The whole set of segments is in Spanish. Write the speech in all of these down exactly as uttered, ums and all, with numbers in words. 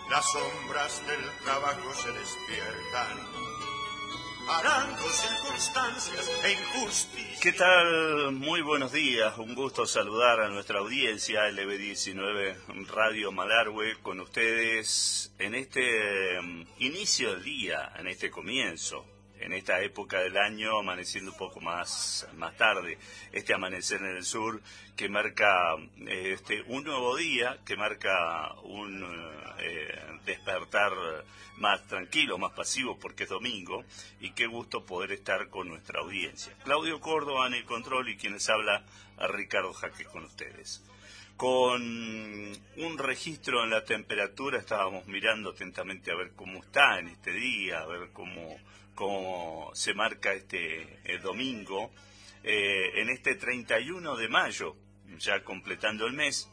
las sombras del trabajo se despiertan, arando circunstancias e injusticias. ¿Qué tal? Muy buenos días, un gusto saludar a nuestra audiencia L B diecinueve Radio Malargüe con ustedes en este um, inicio del día, en este comienzo, en esta época del año, amaneciendo un poco más, más tarde, este amanecer en el sur que marca este, un nuevo día, que marca un eh, despertar más tranquilo, más pasivo, porque es domingo, y qué gusto poder estar con nuestra audiencia. Claudio Córdoba en el control y quienes habla a Ricardo Jaque con ustedes. Con un registro en la temperatura, estábamos mirando atentamente a ver cómo está en este día, a ver cómo, cómo se marca este eh, domingo, eh, en este treinta y uno de mayo, ya completando el mes,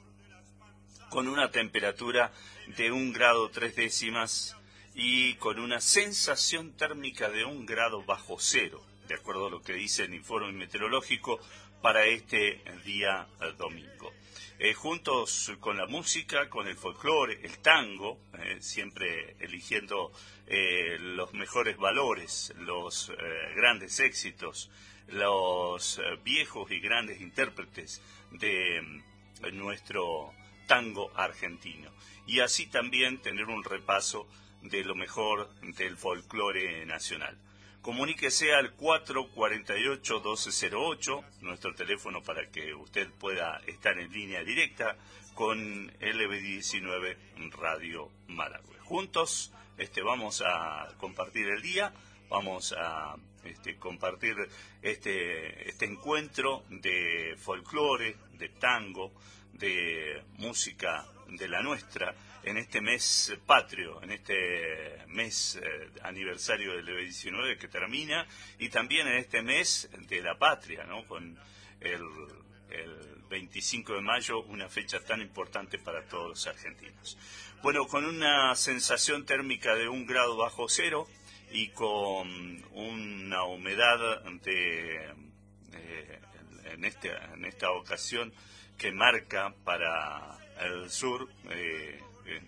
con una temperatura de un grado tres décimas y con una sensación térmica de un grado bajo cero, de acuerdo a lo que dice el informe meteorológico para este día eh, domingo. Eh, juntos con la música, con el folclore, el tango, eh, siempre eligiendo eh, los mejores valores, los eh, grandes éxitos, los eh, viejos y grandes intérpretes de eh, nuestro tango argentino. Y así también tener un repaso de lo mejor del folclore nacional. Comuníquese al cuatro cuarenta y ocho, doce cero ocho, nuestro teléfono para que usted pueda estar en línea directa con L B diecinueve Radio Malargüe. Juntos este, vamos a compartir el día, vamos a este, compartir este, este encuentro de folclore, de tango, de música de la nuestra, en este mes patrio, en este mes eh, aniversario del L B diecinueve que termina, y también en este mes de la patria, ¿no? Con el, el veinticinco de mayo, una fecha tan importante para todos los argentinos. Bueno, con una sensación térmica de un grado bajo cero y con una humedad de, eh, en, este, en esta ocasión que marca para el sur, eh, eh,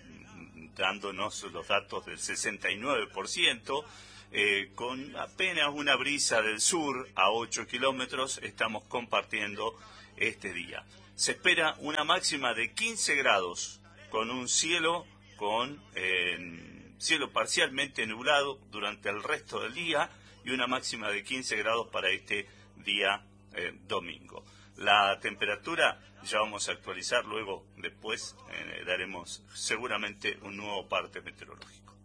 dándonos los datos del sesenta y nueve por ciento, eh, con apenas una brisa del sur a ocho kilómetros, estamos compartiendo este día. Se espera una máxima de quince grados, con un cielo con eh, cielo parcialmente nublado durante el resto del día, y una máxima de quince grados para este día eh, domingo. La temperatura ya vamos a actualizar luego, después eh, daremos seguramente un nuevo parte meteorológico.